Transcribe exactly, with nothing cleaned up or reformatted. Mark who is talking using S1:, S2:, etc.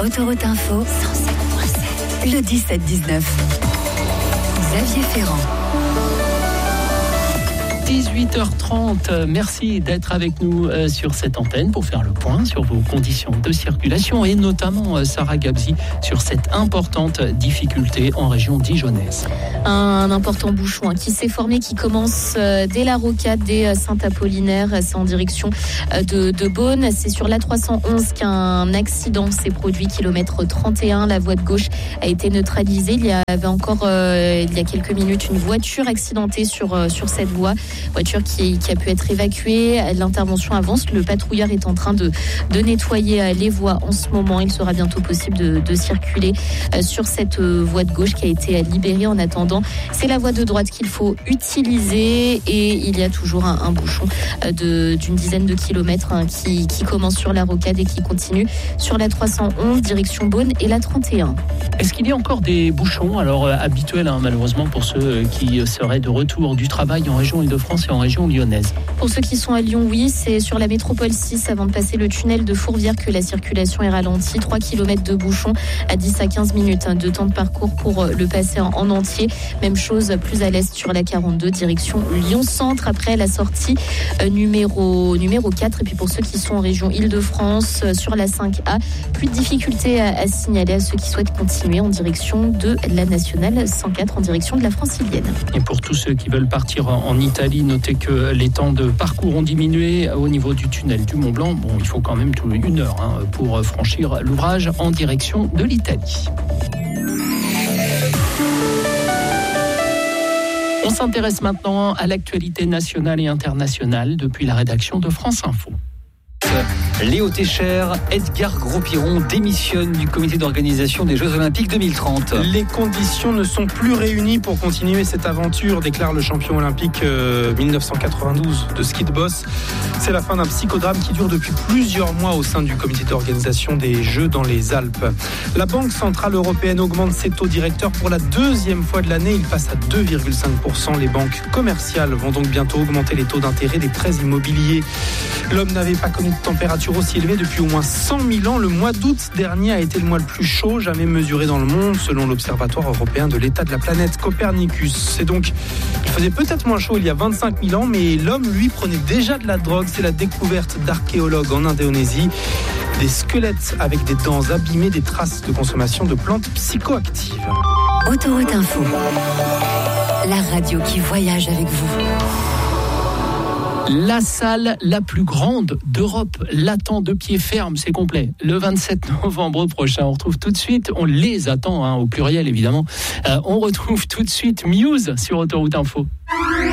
S1: Autoroute Info, cent sept virgule sept. Le dix-sept dix-neuf. Xavier Ferrand.
S2: dix-huit heures trente, merci d'être avec nous euh, sur cette antenne pour faire le point sur vos conditions de circulation et notamment, euh, Sarah Gabzi, sur cette importante difficulté en région dijonnaise.
S3: Un important bouchon hein, qui s'est formé, qui commence euh, dès la rocade, dès euh, Saint-Apollinaire, c'est en direction euh, de, de Beaune. C'est sur l'A trois cent onze qu'un accident s'est produit, kilomètre trente et un. La voie de gauche a été neutralisée. Il y avait encore, euh, il y a quelques minutes, une voiture accidentée sur, euh, sur cette voie. Voiture qui, qui a pu être évacuée. L'intervention avance. Le patrouilleur est en train de, de nettoyer les voies en ce moment. Il sera bientôt possible de, de circuler sur cette voie de gauche qui a été libérée. En attendant, c'est la voie de droite qu'il faut utiliser et il y a toujours un, un bouchon de, d'une dizaine de kilomètres hein, qui, qui commence sur la rocade et qui continue sur la trois cent onze direction Beaune et la trente et un.
S2: Est-ce qu'il y a encore des bouchons alors euh, habituels hein, malheureusement pour ceux qui seraient de retour du travail en région Île-de-France et en région lyonnaise?
S3: Pour ceux qui sont à Lyon, oui, c'est sur la métropole six avant de passer le tunnel de Fourvière que la circulation est ralentie. trois kilomètres de bouchons à dix à quinze minutes hein, de temps de parcours pour le passer en, en entier. Même chose plus à l'est sur la quarante-deux direction Lyon-Centre après la sortie euh, numéro, numéro quatre. Et puis pour ceux qui sont en région Île-de-France, euh, sur la cinq A, plus de difficultés à, à signaler à ceux qui souhaitent continuer en direction de la nationale cent quatre en direction de la Francilienne.
S2: Et pour tous ceux qui veulent partir en, en Italie, notez que les temps de parcours ont diminué au niveau du tunnel du Mont-Blanc. Bon, il faut quand même tout une heure hein, pour franchir l'ouvrage en direction de l'Italie. On s'intéresse maintenant à l'actualité nationale et internationale depuis la rédaction de France Info.
S4: Léo Técher, Edgar Gros-Piron démissionnent du comité d'organisation des Jeux Olympiques deux mille trente.
S5: Les conditions ne sont plus réunies pour continuer cette aventure, déclare le champion olympique euh, dix-neuf cent quatre-vingt-douze de ski de boss. C'est la fin d'un psychodrame qui dure depuis plusieurs mois au sein du comité d'organisation des Jeux dans les Alpes. La Banque Centrale Européenne augmente ses taux directeurs pour la deuxième fois de l'année. Il passe à deux virgule cinq pour cent. Les banques commerciales vont donc bientôt augmenter les taux d'intérêt des prêts immobiliers. L'homme n'avait pas connu de température aussi élevée depuis au moins cent mille ans. Le mois d'août dernier a été le mois le plus chaud jamais mesuré dans le monde, selon l'Observatoire européen de l'état de la planète Copernicus. C'est donc, il faisait peut-être moins chaud il y a vingt-cinq mille ans, mais l'homme, lui, prenait déjà de la drogue. C'est la découverte d'archéologues en Indonésie. Des squelettes avec des dents abîmées, des traces de consommation de plantes psychoactives.
S1: Autoroute Info, la radio qui voyage avec vous.
S2: La salle la plus grande d'Europe l'attend de pied ferme, c'est complet. Le vingt-sept novembre prochain, on retrouve tout de suite, on les attend, hein, au pluriel évidemment, euh, on retrouve tout de suite Muse sur Autoroute Info.